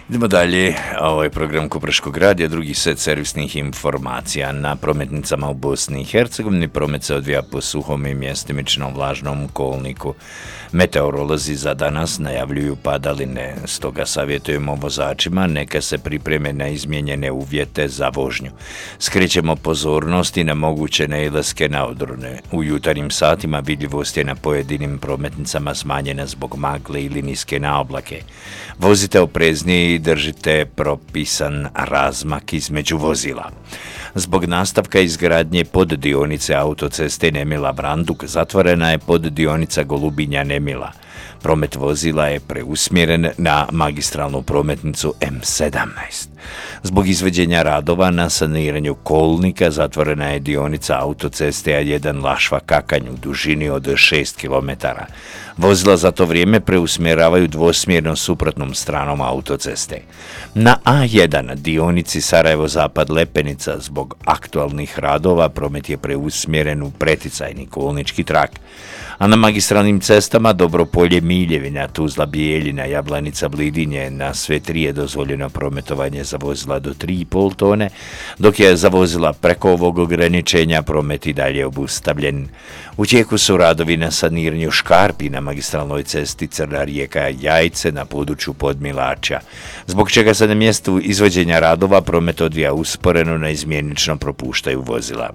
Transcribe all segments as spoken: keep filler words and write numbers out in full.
Idemo dalje, ovo je program Kupreškog radija, drugi set servisnih informacija. Na prometnicama u Bosni i Hercegovini promet se odvija po suhom i mjestimično vlažnom kolniku. Meteorolozi za danas najavljuju padaline, stoga savjetujemo vozačima neka se pripreme na izmijenjene uvjete za vožnju. Skrećemo pozornost i na moguće nailaske na odrone. U jutarnjim satima vidljivost je na pojedinim prometnicama smanjena zbog magle ili niske naoblake. Vozite opreznije i držite propisan razmak između vozila. Zbog nastavka izgradnje poddionice autoceste Nemila-Branduk zatvorena je poddionica Golubinja-Nemila. Promet vozila je preusmjeren na magistralnu prometnicu M sedamnaest. Zbog izvođenja radova na saniranju kolnika zatvorena je dionica autoceste A jedan Lašva-Kakanj u dužini od šest kilometara. Vozila za to vrijeme preusmjeravaju dvosmjerno suprotnom stranom autoceste. Na A jedan dionici Sarajevo-Zapad-Lepenica zbog aktualnih radova promet je preusmjeren u preticajni kolnički trak. A na magistralnim cestama Dobropolje-Miljevina, Tuzla-Bijeljina, Jablanica-Blidinje na sve tri je dozvoljeno prometovanje za vozila do tri i pol tone, dok je za vozila preko ovog ograničenja promet i dalje obustavljen. U tijeku su radovi na saniranju škarpi na magistralnoj cesti Crna Rijeka-Jajce na području Podmilača, zbog čega se na mjestu izvođenja radova promet odvija usporeno, neizmjenično propuštaju vozila.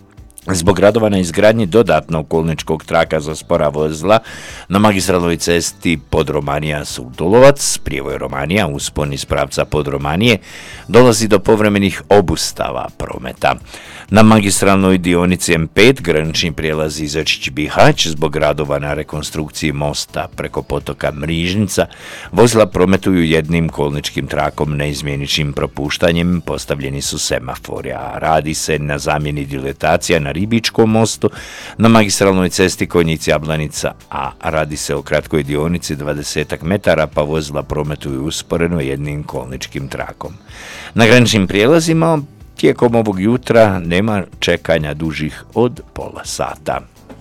Zbog radova na izgradnji dodatnog kolničkog traka za spora vozila na magistralnoj cesti Podromanija-Sudulovac, prijevoj Romanija, uspon iz pravca Podromanije, dolazi do povremenih obustava prometa. Na magistralnoj dionici M pet granični prijelaz Izačić-Bihać zbog radova na rekonstrukciji mosta preko potoka Mrižnica vozila prometuju jednim kolničkim trakom neizmjeničnim propuštanjem, postavljeni su semafori, a radi se na zamjeni diletacija na Ribičkom mostu na magistralnoj cesti Konjic-Jablanica, a radi se o kratkoj dionici dvadeset metara pa vozila prometuju usporeno jednim kolničkim trakom. Na graničnim prijelazima tijekom ovog jutra nema čekanja dužih od pola sata.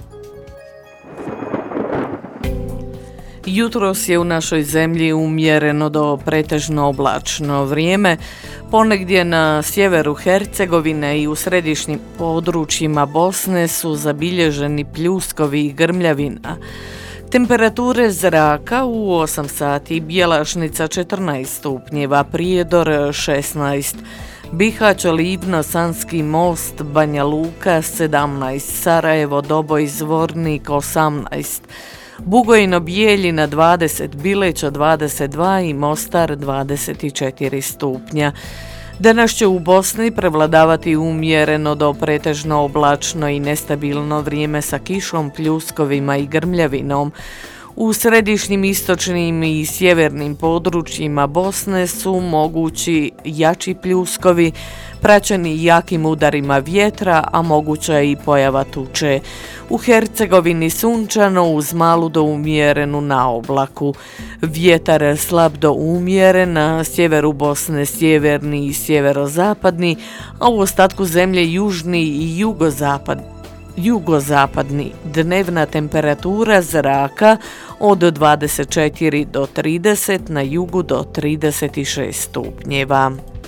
Jutros je u našoj zemlji umjereno do pretežno oblačno vrijeme, ponegdje na sjeveru Hercegovine i u središnjim područjima Bosne su zabilježeni pljuskovi i grmljavina. Temperature zraka u osam sati Bjelašnica četrnaest stupnjeva, Prijedor šesnaest, Bihać, Livno, Sanski most, Banja Luka sedamnaest, Sarajevo, Doboj, Zvornik osamnaest, Bugojno, Bijeljina dvadeset, Bileća dvadeset dva i Mostar dvadeset četiri stupnja. Danas će u Bosni prevladavati umjereno do pretežno oblačno i nestabilno vrijeme sa kišom, pljuskovima i grmljavinom. U središnjim, istočnim i sjevernim područjima Bosne su mogući jači pljuskovi, praćeni jakim udarima vjetra, a moguća je i pojava tuče. U Hercegovini sunčano uz malu do umjerenu naoblaku. Vjetar slab do umjeren, na sjeveru Bosne sjeverni i sjeverozapadni, a u ostatku zemlje južni i jugozapadni. Jugozapadni. Dnevna temperatura zraka od dvadeset četiri do trideset, na jugu do trideset šest stupnjeva.